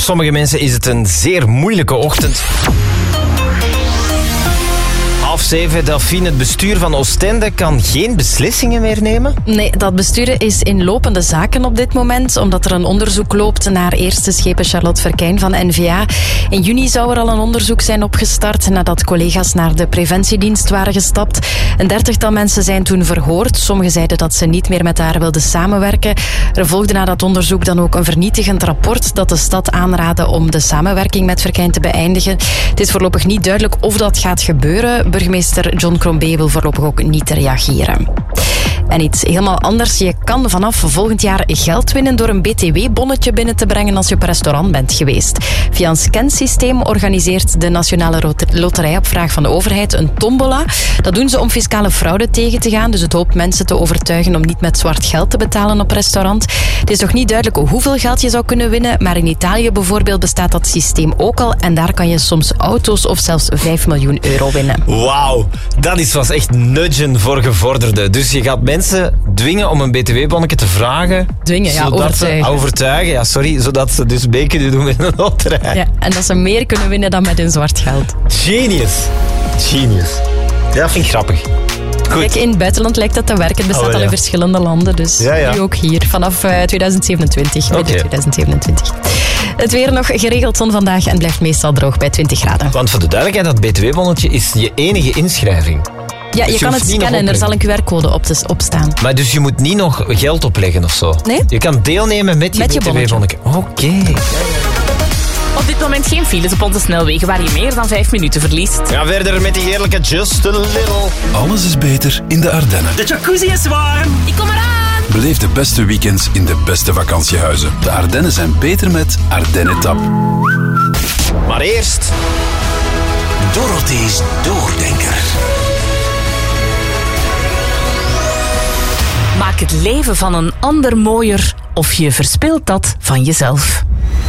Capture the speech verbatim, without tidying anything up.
sommige mensen is het een zeer moeilijke ochtend. Half zeven, Delphine, het bestuur van Oostende kan geen beslissingen meer nemen? Nee, dat bestuur is in lopende zaken op dit moment, omdat er een onderzoek loopt naar eerste schepen Charlotte Verkijn van N V A. In juni zou er al een onderzoek zijn opgestart nadat collega's naar de preventiedienst waren gestapt. Een dertigtal mensen zijn toen verhoord. Sommigen zeiden dat ze niet meer met haar wilden samenwerken. Er volgde na dat onderzoek dan ook een vernietigend rapport dat de stad aanraadde om de samenwerking met Verkijn te beëindigen. Het is voorlopig niet duidelijk of dat gaat gebeuren. Burgemeester John Crombie wil voorlopig ook niet reageren. En iets helemaal anders. Je kan vanaf volgend jaar geld winnen door een B T W-bonnetje binnen te brengen als je op een restaurant bent geweest. Via een scansysteem organiseert de Nationale Loterij op vraag van de overheid een tombola. Dat doen ze om fiscale fraude tegen te gaan. Dus het hoopt mensen te overtuigen om niet met zwart geld te betalen op restaurant. Het is nog niet duidelijk hoeveel geld je zou kunnen winnen, maar in Italië bijvoorbeeld bestaat dat systeem ook al. En daar kan je soms auto's of zelfs vijf miljoen euro winnen. Wauw, dat is was echt nudgen voor gevorderden. Dus je gaat mensen dwingen om een B T W-bonnetje te vragen. Dwingen, ja, overtuigen. Ze, overtuigen, ja, sorry. Zodat ze dus mee kunnen doen met een loterij. Ja, en dat ze meer kunnen winnen dan met hun zwart geld. Genius. Genius. Ja, dat vind ik grappig. Goed. Kijk, in het buitenland lijkt dat te werken. Het bestaat oh, ja. al in verschillende landen, dus ja, ja. nu ook hier. Vanaf uh, twintig zevenentwintig, midden okay. twintig zevenentwintig. Het weer nog geregeld zon vandaag en blijft meestal droog bij twintig graden. Want voor de duidelijkheid, dat B T W-bonnetje is je enige inschrijving. Ja, je, dus je kan het scannen en er zal een Q R-code op, te, op staan. Maar dus je moet niet nog geld opleggen of zo? Nee. Je kan deelnemen met je, met je B T W-bonnetje. Oké. Okay. Op dit moment geen files op onze snelwegen waar je meer dan vijf minuten verliest. Ga verder met die heerlijke Just a Little. Alles is beter in de Ardennen. De jacuzzi is warm. Ik kom eraan. Beleef de beste weekends in de beste vakantiehuizen. De Ardennen zijn beter met Ardennen Tap. Maar eerst... Dorothy's Doordenker. Maak het leven van een ander mooier of je verspilt dat van jezelf.